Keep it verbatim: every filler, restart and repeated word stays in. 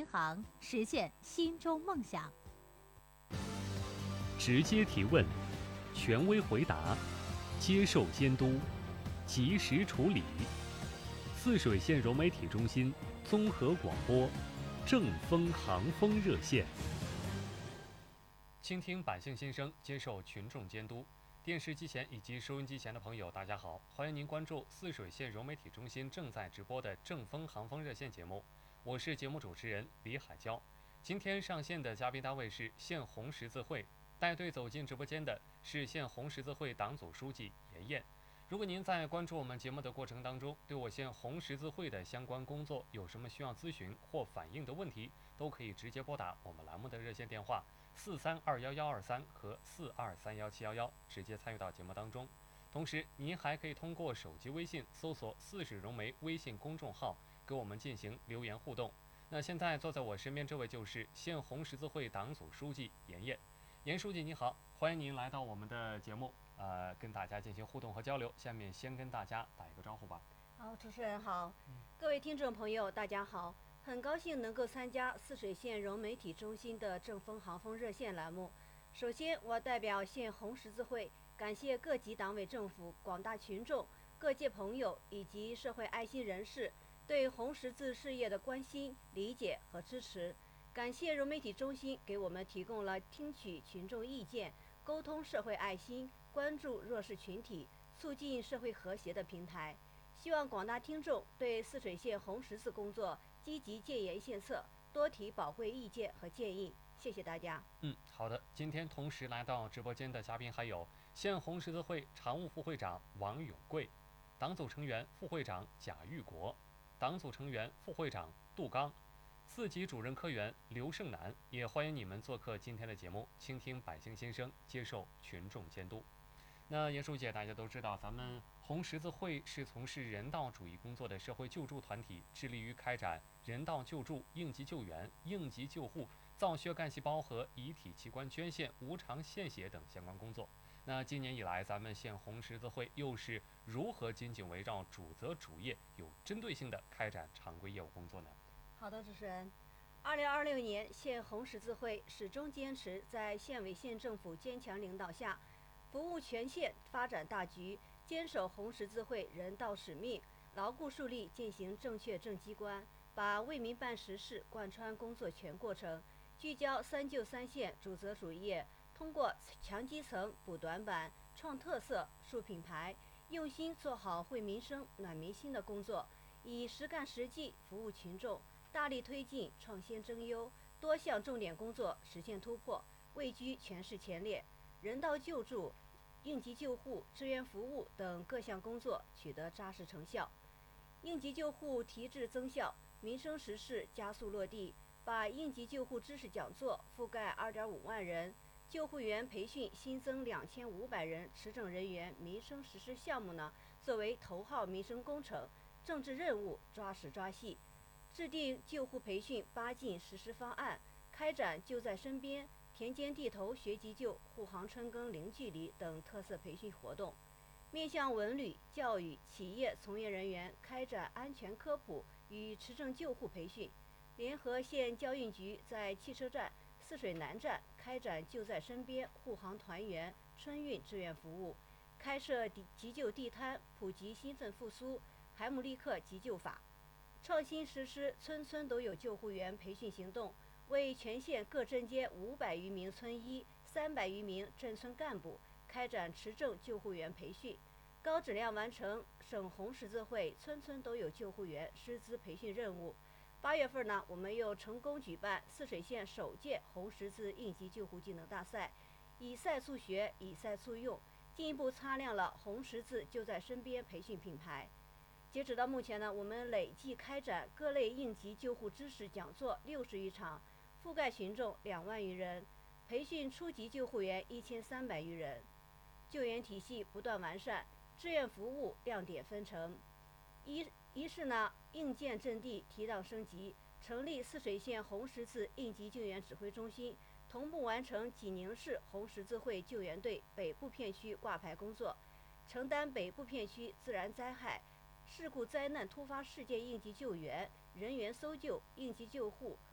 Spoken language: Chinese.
银行，实现心中梦想。 直接提问，权威回答，接受监督，及时处理。泗水县融媒体中心综合广播，正风航风热线。倾听百姓心声，接受群众监督。电视机前以及收音机前的朋友，大家好，欢迎您关注泗水县融媒体中心正在直播的正风航风热线节目，我是节目主持人李海娇。今天上线的嘉宾单位是县红十字会，带队走进直播间的是县红十字会党组书记严燕。如果您在关注我们节目的过程当中，对我县红十字会的相关工作有什么需要咨询或反映的问题，都可以直接拨打我们栏目的热线电话四三二幺幺二三和四二三幺七幺幺，直接参与到节目当中。同时，您还可以通过手机微信搜索泗水融媒微信公众号，给我们进行留言互动。那现在坐在我身边这位就是县红十字会党组书记严燕。严书记你好，欢迎您来到我们的节目，呃，跟大家进行互动和交流。下面先跟大家打一个招呼吧。 好，主持人好，各位听众朋友大家好，很高兴能够参加泗水县融媒体中心的正风航风热线栏目。首先，我代表县红十字会感谢各级党委政府、广大群众、各界朋友以及社会爱心人士对红十字事业的关心、理解和支持。感谢融媒体中心给我们提供了听取群众意见、沟通社会爱心、关注弱势群体、促进社会和谐的平台。希望广大听众对泗水县红十字工作积极建言献策，多提宝贵意见和建议。谢谢大家。 嗯，好的。今天同时来到直播间的嘉宾还有县红十字会常务副会长王永贵，党组成员、副会长贾玉国，党组成员、副会长杜刚，四级主任科员刘胜男。也欢迎你们做客今天的节目，倾听百姓心声，接受群众监督。那严书记，大家都知道，咱们红十字会是从事人道主义工作的社会救助团体，致力于开展人道救助、应急救援、应急救护、造血干细胞和遗体器官捐献、无偿献血等相关工作。那今年以来，咱们县红十字会又是如何紧紧围绕主责主业，有针对性的开展常规业务工作呢？ 好的，主持人。二零二六年，县红十字会始终坚持在县委县政府坚强领导下，服务全县发展大局，坚守红十字会人道使命，牢固树立践行正确政绩观，把为民办实事贯穿工作全过程，聚焦三救三县主责主业，通过强基层、补短板、创特色、树品牌，用心做好惠民生、暖民心的工作，以实干实际服务群众，大力推进创新增优，多项重点工作实现突破，位居全市前列。人道救助、应急救护、支援服务等各项工作取得扎实成效。应急救护提质增效，民生实事加速落地，把应急救护知识讲座覆盖二点五万人，救护员培训新增两千五百人，持证人员民生实施项目呢，作为头号民生工程，政治任务抓实抓细，制定救护培训八进实施方案，开展就在身边、田间地头学急救、护航春耕零距离等特色培训活动，面向文旅、教育、企业从业人员开展安全科普与持证救护培训，联合县交运局在汽车站、泗水南站开展就在身边、护航团员春运志愿服务，开设急救地摊，普及兴奋复苏、海姆立克急救法，创新实施村村都有救护员培训行动，为全县各镇街五百余名村医、三百余名镇村干部开展持证救护员培训，高质量完成省红十字会村村都有救护员师资培训任务。八月份呢，我们又成功举办泗水县首届红十字应急救护技能大赛，以赛促学，以赛促用，进一步擦亮了红十字就在身边培训品牌。截止到目前呢，我们累计开展各类应急救护知识讲座六十余场，覆盖群众两万余人，培训初级救护员一千三百余人。救援体系不断完善，志愿服务亮点纷呈。一一是呢，应建阵地提档升级，成立泗水县红十字应急救援指挥中心，同步完成济宁市红十字会救援队北部片区挂牌工作，承担北部片区自然灾害、事故灾难突发事件应急救援、人员搜救、应急救护、